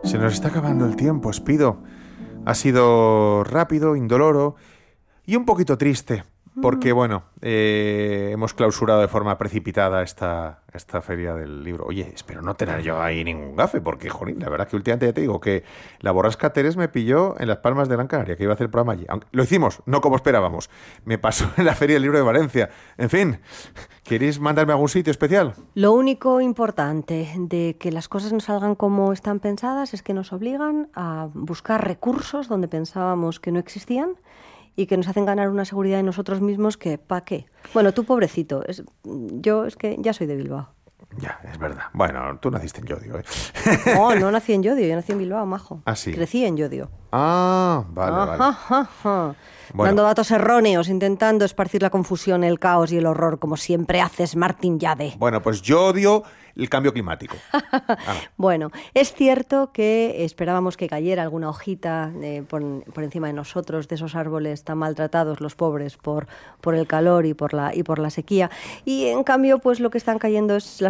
Se nos está acabando el tiempo, Espido. Ha sido rápido, indoloro y un poquito triste, porque, bueno, hemos clausurado de forma precipitada esta feria del libro. Oye, espero no tener yo ahí ningún gafe, porque, jolín, la verdad que últimamente ya te digo que la borrasca Teres me pilló en Las Palmas de Gran Canaria, que iba a hacer el programa allí. Aunque lo hicimos, no como esperábamos. Me pasó en la feria del libro de Valencia. En fin, ¿queréis mandarme a algún sitio especial? Lo único importante de que las cosas no salgan como están pensadas es que nos obligan a buscar recursos donde pensábamos que no existían y que nos hacen ganar una seguridad en nosotros mismos que, ¿pa' qué? Bueno, tú pobrecito, yo es que ya soy de Bilbao. Ya, es verdad. Bueno, tú naciste en Llodio, ¿eh? No, no nací en Llodio, yo nací en Bilbao, majo. Ah, sí. Crecí en Llodio. Ah, vale, vale. Ajá. Bueno. Dando datos erróneos, intentando esparcir la confusión, el caos y el horror, como siempre haces, Martín Yade. Bueno, pues yo odio el cambio climático. Bueno, es cierto que esperábamos que cayera alguna hojita por encima de nosotros, de esos árboles tan maltratados, los pobres, por el calor y por la sequía. Y en cambio, pues lo que están cayendo es las